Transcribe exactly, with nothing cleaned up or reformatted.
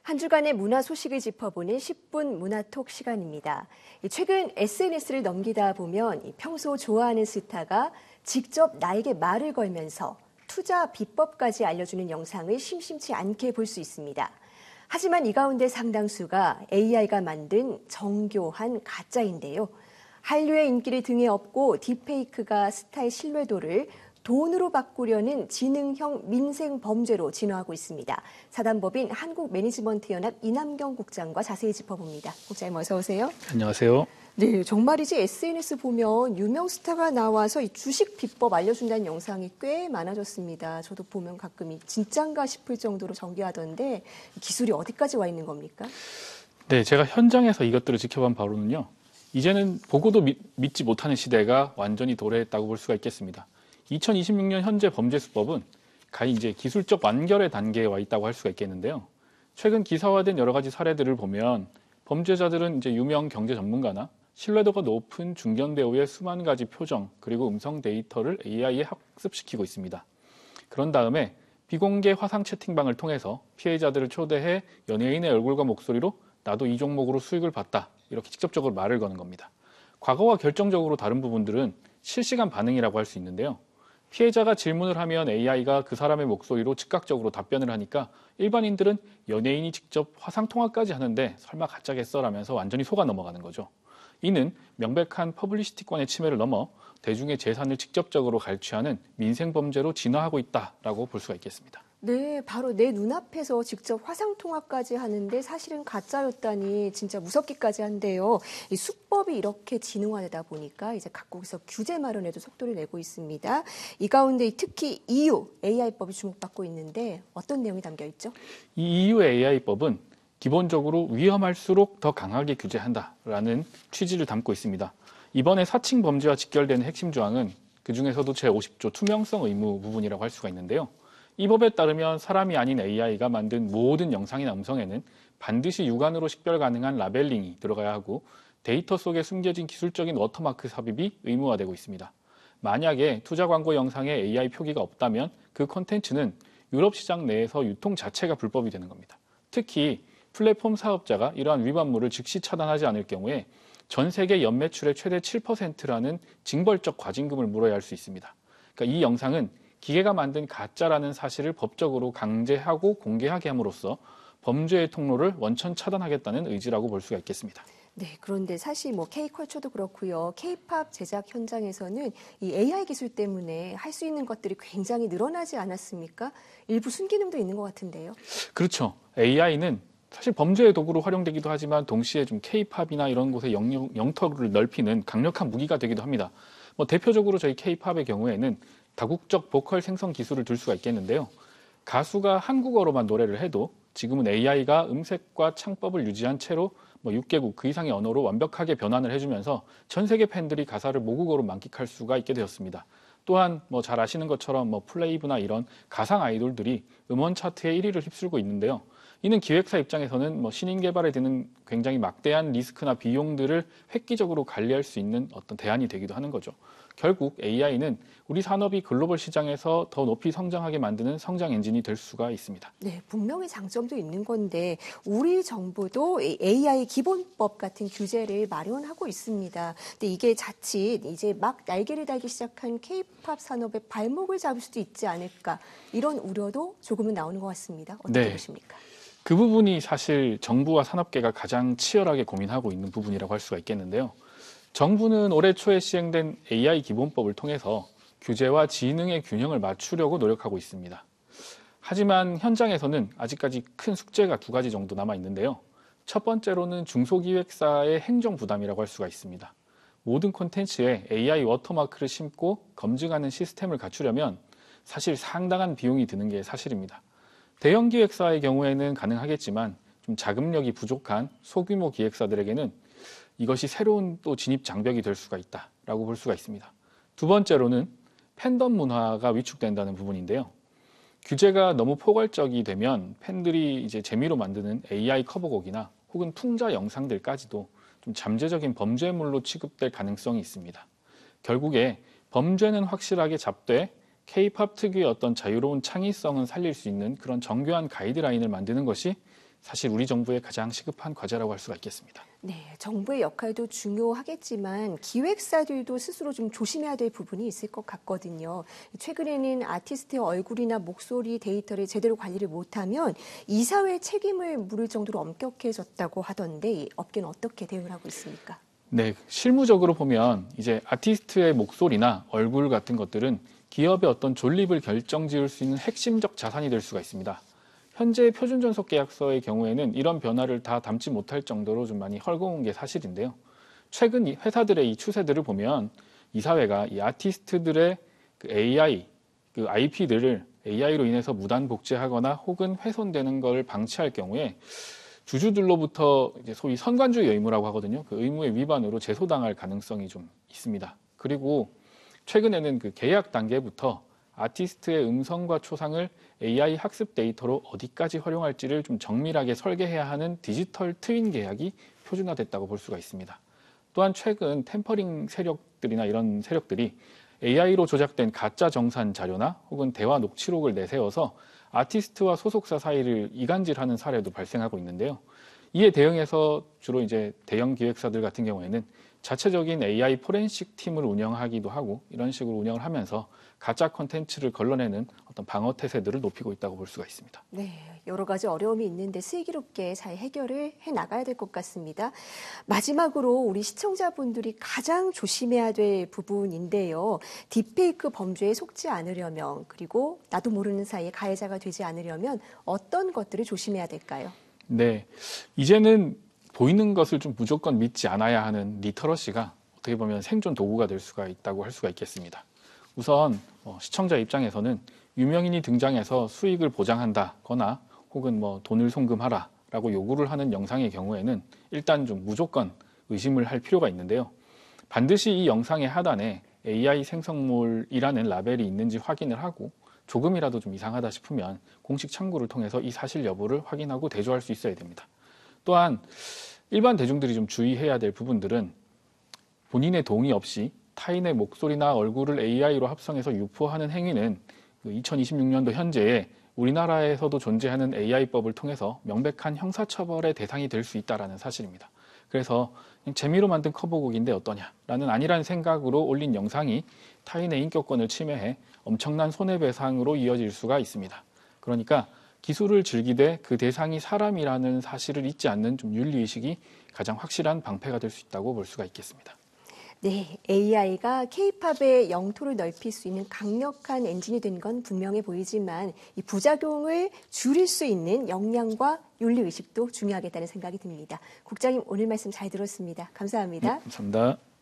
한 주간의 문화 소식을 짚어보는 십 분 문화톡 시간입니다. 최근 에스엔에스를 넘기다 보면 평소 좋아하는 스타가 직접 나에게 말을 걸면서 투자 비법까지 알려주는 영상을 심심치 않게 볼 수 있습니다. 하지만 이 가운데 상당수가 에이아이가 만든 정교한 가짜인데요. 한류의 인기를 등에 업고 딥페이크가 스타의 신뢰도를 돈으로 바꾸려는 지능형 민생 범죄로 진화하고 있습니다. 사단법인 한국매니지먼트연합 이남경 국장과 자세히 짚어봅니다. 국장님 어서 오세요. 안녕하세요. 네, 정말이지 에스엔에스 보면 유명 스타가 나와서 이 주식 비법 알려준다는 영상이 꽤 많아졌습니다. 저도 보면 가끔 이 진짠가 싶을 정도로 정교하던데 기술이 어디까지 와 있는 겁니까? 네, 제가 현장에서 이것들을 지켜본 바로는요. 이제는 보고도 믿, 믿지 못하는 시대가 완전히 도래했다고 볼 수가 있겠습니다. 이천이십육 년 현재 범죄수법은 가히 이제 기술적 완결의 단계에 와 있다고 할 수가 있겠는데요. 최근 기사화된 여러 가지 사례들을 보면 범죄자들은 이제 유명 경제 전문가나 신뢰도가 높은 중견 배우의 수만 가지 표정 그리고 음성 데이터를 에이아이에 학습시키고 있습니다. 그런 다음에 비공개 화상 채팅방을 통해서 피해자들을 초대해 연예인의 얼굴과 목소리로 나도 이 종목으로 수익을 봤다 이렇게 직접적으로 말을 거는 겁니다. 과거와 결정적으로 다른 부분들은 실시간 반응이라고 할 수 있는데요. 피해자가 질문을 하면 에이아이가 그 사람의 목소리로 즉각적으로 답변을 하니까 일반인들은 연예인이 직접 화상통화까지 하는데 설마 가짜겠어 라면서 완전히 속아 넘어가는 거죠. 이는 명백한 퍼블리시티권의 침해를 넘어 대중의 재산을 직접적으로 갈취하는 민생범죄로 진화하고 있다라고 볼 수가 있겠습니다. 네, 바로 내 눈앞에서 직접 화상통화까지 하는데 사실은 가짜였다니 진짜 무섭기까지 한데요. 이 수법이 이렇게 진흥화되다 보니까 이제 각국에서 규제 마련에도 속도를 내고 있습니다. 이 가운데 특히 이유 에이아이법이 주목받고 있는데 어떤 내용이 담겨 있죠? 이 이유 에이아이법은 기본적으로 위험할수록 더 강하게 규제한다라는 취지를 담고 있습니다. 이번에 사칭 범죄와 직결되는 핵심 조항은 그중에서도 제오십 조 투명성 의무 부분이라고 할 수가 있는데요. 이 법에 따르면 사람이 아닌 에이아이가 만든 모든 영상이나 음성에는 반드시 육안으로 식별 가능한 라벨링이 들어가야 하고 데이터 속에 숨겨진 기술적인 워터마크 삽입이 의무화되고 있습니다. 만약에 투자 광고 영상에 에이아이 표기가 없다면 그 콘텐츠는 유럽 시장 내에서 유통 자체가 불법이 되는 겁니다. 특히 플랫폼 사업자가 이러한 위반물을 즉시 차단하지 않을 경우에 전 세계 연매출의 최대 칠 퍼센트라는 징벌적 과징금을 물어야 할 수 있습니다. 그러니까 이 영상은 기계가 만든 가짜라는 사실을 법적으로 강제하고 공개하게 함으로써 범죄의 통로를 원천 차단하겠다는 의지라고 볼 수가 있겠습니다. 네, 그런데 사실 뭐 K컬처도 그렇고요. K-팝 제작 현장에서는 이 에이아이 기술 때문에 할 수 있는 것들이 굉장히 늘어나지 않았습니까? 일부 순기능도 있는 것 같은데요. 그렇죠. 에이아이는 사실 범죄의 도구로 활용되기도 하지만 동시에 좀 K-팝이나 이런 곳의 영, 영토를 넓히는 강력한 무기가 되기도 합니다. 뭐 대표적으로 저희 K-팝의 경우에는 다국적 보컬 생성 기술을 들 수가 있겠는데요. 가수가 한국어로만 노래를 해도 지금은 에이아이가 음색과 창법을 유지한 채로 뭐 육 개국 그 이상의 언어로 완벽하게 변환을 해주면서 전 세계 팬들이 가사를 모국어로 만끽할 수가 있게 되었습니다. 또한 뭐 잘 아시는 것처럼 뭐 플레이브나 이런 가상 아이돌들이 음원 차트의 일 위를 휩쓸고 있는데요. 이는 기획사 입장에서는 뭐 신인 개발에 드는 굉장히 막대한 리스크나 비용들을 획기적으로 관리할 수 있는 어떤 대안이 되기도 하는 거죠. 결국 에이아이는 우리 산업이 글로벌 시장에서 더 높이 성장하게 만드는 성장 엔진이 될 수가 있습니다. 네, 분명히 장점도 있는 건데 우리 정부도 에이아이 기본법 같은 규제를 마련하고 있습니다. 근데 이게 자칫 이제 막 날개를 달기 시작한 K-팝 산업의 발목을 잡을 수도 있지 않을까 이런 우려도 조금은 나오는 것 같습니다. 어떻게 네. 보십니까? 그 부분이 사실 정부와 산업계가 가장 치열하게 고민하고 있는 부분이라고 할 수가 있겠는데요. 정부는 올해 초에 시행된 에이아이 기본법을 통해서 규제와 지능의 균형을 맞추려고 노력하고 있습니다. 하지만 현장에서는 아직까지 큰 숙제가 두 가지 정도 남아 있는데요. 첫 번째로는 중소기획사의 행정 부담이라고 할 수가 있습니다. 모든 콘텐츠에 에이아이 워터마크를 심고 검증하는 시스템을 갖추려면 사실 상당한 비용이 드는 게 사실입니다. 대형 기획사의 경우에는 가능하겠지만 좀 자금력이 부족한 소규모 기획사들에게는 이것이 새로운 또 진입 장벽이 될 수가 있다라고 볼 수가 있습니다. 두 번째로는 팬덤 문화가 위축된다는 부분인데요. 규제가 너무 포괄적이 되면 팬들이 이제 재미로 만드는 에이아이 커버곡이나 혹은 풍자 영상들까지도 좀 잠재적인 범죄물로 취급될 가능성이 있습니다. 결국에 범죄는 확실하게 잡되 K-팝 특유의 어떤 자유로운 창의성은 살릴 수 있는 그런 정교한 가이드라인을 만드는 것이 사실 우리 정부의 가장 시급한 과제라고 할 수가 있겠습니다. 네, 정부의 역할도 중요하겠지만 기획사들도 스스로 좀 조심해야 될 부분이 있을 것 같거든요. 최근에는 아티스트의 얼굴이나 목소리 데이터를 제대로 관리를 못하면 이사회 책임을 물을 정도로 엄격해졌다고 하던데 이 업계는 어떻게 대응을 하고 있습니까? 네, 실무적으로 보면 이제 아티스트의 목소리나 얼굴 같은 것들은 기업의 어떤 존립을 결정지을 수 있는 핵심적 자산이 될 수가 있습니다. 현재 표준전속 계약서의 경우에는 이런 변화를 다 담지 못할 정도로 좀 많이 헐거운 게 사실인데요. 최근 이 회사들의 이 추세들을 보면 이사회가 이 아티스트들의 그 에이아이, 그 아이피들을 에이아이로 인해서 무단 복제하거나 혹은 훼손되는 걸 방치할 경우에 주주들로부터 이제 소위 선관주의 의무라고 하거든요. 그 의무의 위반으로 제소당할 가능성이 좀 있습니다. 그리고 최근에는 그 계약 단계부터 아티스트의 음성과 초상을 에이아이 학습 데이터로 어디까지 활용할지를 좀 정밀하게 설계해야 하는 디지털 트윈 계약이 표준화됐다고 볼 수가 있습니다. 또한 최근 템퍼링 세력들이나 이런 세력들이 에이아이로 조작된 가짜 정산 자료나 혹은 대화 녹취록을 내세워서 아티스트와 소속사 사이를 이간질하는 사례도 발생하고 있는데요. 이에 대응해서 주로 이제 대형 기획사들 같은 경우에는 자체적인 에이아이 포렌식 팀을 운영하기도 하고 이런 식으로 운영을 하면서 가짜 콘텐츠를 걸러내는 어떤 방어 태세들을 높이고 있다고 볼 수가 있습니다. 네, 여러 가지 어려움이 있는데 슬기롭게 잘 해결을 해 나가야 될 것 같습니다. 마지막으로 우리 시청자분들이 가장 조심해야 될 부분인데요. 딥페이크 범죄에 속지 않으려면 그리고 나도 모르는 사이에 가해자가 되지 않으려면 어떤 것들을 조심해야 될까요? 네, 이제는 보이는 것을 좀 무조건 믿지 않아야 하는 리터러시가 어떻게 보면 생존 도구가 될 수가 있다고 할 수가 있겠습니다. 우선 어, 시청자 입장에서는 유명인이 등장해서 수익을 보장한다거나 혹은 뭐 돈을 송금하라라고 요구를 하는 영상의 경우에는 일단 좀 무조건 의심을 할 필요가 있는데요. 반드시 이 영상의 하단에 에이아이 생성물이라는 라벨이 있는지 확인을 하고 조금이라도 좀 이상하다 싶으면 공식 창구를 통해서 이 사실 여부를 확인하고 대조할 수 있어야 됩니다. 또한 일반 대중들이 좀 주의해야 될 부분들은 본인의 동의 없이 타인의 목소리나 얼굴을 에이아이로 합성해서 유포하는 행위는 이천이십육 년도 현재에 우리나라에서도 존재하는 에이아이법을 통해서 명백한 형사처벌의 대상이 될 수 있다는 사실입니다. 그래서 그냥 재미로 만든 커버곡인데 어떠냐라는 아니라는 생각으로 올린 영상이 타인의 인격권을 침해해 엄청난 손해배상으로 이어질 수가 있습니다. 그러니까 기술을 즐기되 그 대상이 사람이라는 사실을 잊지 않는 좀 윤리의식이 가장 확실한 방패가 될 수 있다고 볼 수가 있겠습니다. 네, 에이아이가 케이팝의 영토를 넓힐 수 있는 강력한 엔진이 된 건 분명해 보이지만 이 부작용을 줄일 수 있는 역량과 윤리의식도 중요하겠다는 생각이 듭니다. 국장님 오늘 말씀 잘 들었습니다. 감사합니다. 네, 감사합니다.